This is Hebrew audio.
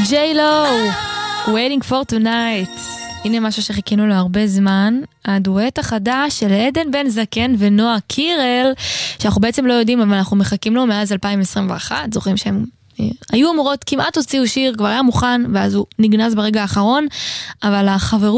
ג'יילו, Waiting for Tonight. הנה משהו שחיכינו לו הרבה זמן, הדואט החדש של עדן בן זקן ונועה קירל, שאנחנו בעצם לא יודעים, אבל אנחנו מחכים לו מאז 2021, זוכרים שהם היו אמורות, כמעט הוציאו שיר, כבר היה מוכן, ואז הוא נגנז ברגע האחרון, אבל החברות